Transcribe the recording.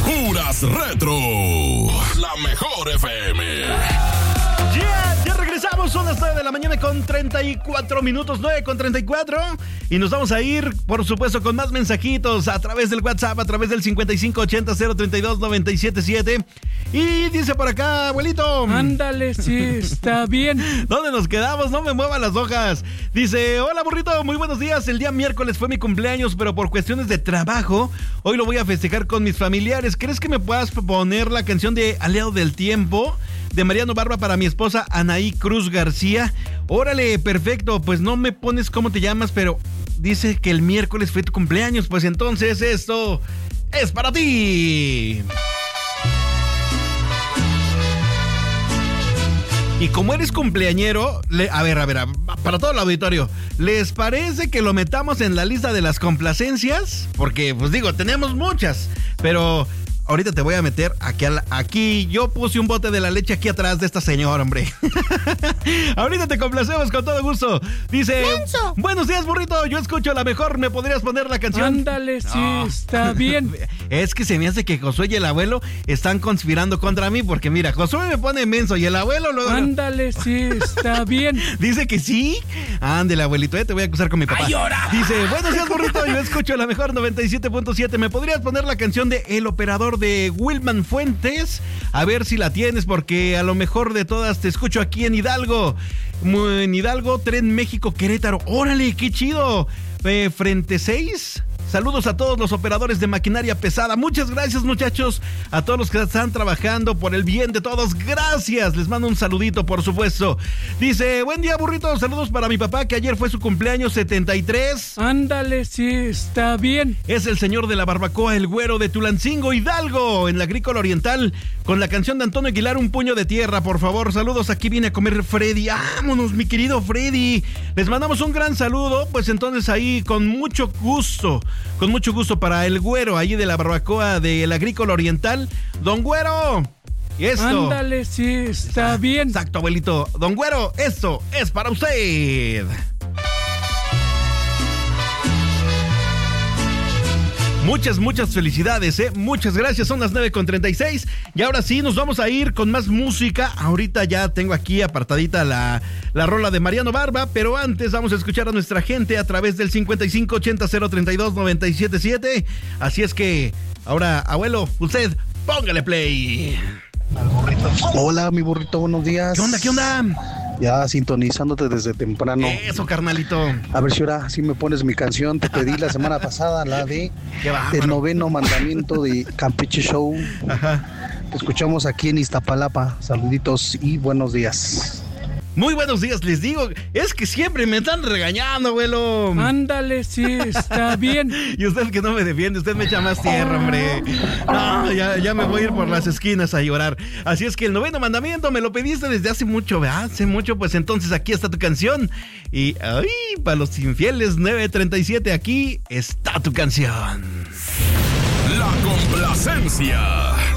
Puras Retro. La mejor FM. Ya regresamos, son las 9 de la mañana con 34 minutos, 9 con 34. Y nos vamos a ir, por supuesto, con más mensajitos a través del WhatsApp, a través del 5580-032-977. Y dice por acá, abuelito. Ándale, sí, está bien. ¿Dónde nos quedamos? No me muevan las hojas. Dice, hola burrito, muy buenos días. El día miércoles fue mi cumpleaños, pero por cuestiones de trabajo, hoy lo voy a festejar con mis familiares. ¿Crees que me puedas poner la canción de Aliado del Tiempo de Mariano Barba para mi esposa Anaí Cruz García? Órale, perfecto. Pues no me pones cómo te llamas, pero dice que el miércoles fue tu cumpleaños. Pues entonces esto es para ti. Y como eres cumpleañero, a ver, para todo el auditorio, ¿les parece que lo metamos en la lista de las complacencias? Porque, pues digo, tenemos muchas, pero ahorita te voy a meter aquí. Yo puse un bote de la leche aquí atrás de esta señora, hombre. Ahorita te complacemos con todo gusto. Dice, ¡Menso! Buenos días, burrito. Yo escucho la mejor. ¿Me podrías poner la canción? Ándale, sí, está bien. Es que se me hace que Josué y el abuelo están conspirando contra mí, porque mira, Josué me pone menso y el abuelo luego... Ándale, sí, está bien. Dice que sí. Ándale, abuelito, te voy a acusar con mi papá. ¡Ay, ahora! Dice, buenos días, burrito. Yo escucho la mejor 97.7. ¿Me podrías poner la canción de El Operador de Wilman Fuentes? A ver si la tienes, porque a lo mejor de todas te escucho aquí en Hidalgo. En Hidalgo, Tren México Querétaro. ¡Órale, qué chido! Frente 6. Saludos a todos los operadores de maquinaria pesada. Muchas gracias, muchachos. A todos los que están trabajando por el bien de todos. Gracias. Les mando un saludito, por supuesto. Dice, buen día, burrito. Saludos para mi papá, que ayer fue su cumpleaños 73. Ándale, sí, está bien. Es el señor de la barbacoa, el güero de Tulancingo, Hidalgo, en la Agrícola Oriental, con la canción de Antonio Aguilar, Un Puño de Tierra, por favor. Saludos, aquí viene a comer Freddy. Vámonos, mi querido Freddy. Les mandamos un gran saludo. Pues entonces ahí, con mucho gusto para el güero ahí de la barbacoa de la Agrícola Oriental. Don Güero, y esto... Ándale, sí, está bien. Exacto, abuelito. Don Güero, esto es para usted. Muchas felicidades, muchas gracias. Son las 9:36 y ahora sí nos vamos a ir con más música. Ahorita ya tengo aquí apartadita la rola de Mariano Barba, pero antes vamos a escuchar a nuestra gente a través del 5580-032-977. Así es que ahora, abuelo, usted póngale play. Hola, mi burrito, buenos días. ¿Qué onda? Ya sintonizándote desde temprano. Eso, carnalito. A ver si ahora sí me pones mi canción. Te pedí la semana pasada la de El Noveno Mandamiento de Campeche Show. Ajá. Te escuchamos aquí en Iztapalapa. Saluditos y buenos días. Muy buenos días, les digo. Es que siempre me están regañando, abuelo. Ándale, sí, está bien. Y usted que no me defiende, usted me echa más tierra, hombre. No, ya me voy a ir por las esquinas a llorar. Así es que el noveno mandamiento me lo pediste desde hace mucho, ¿verdad? Hace mucho, pues entonces aquí está tu canción. Y, para los infieles, 9:37, aquí está tu canción. La complacencia.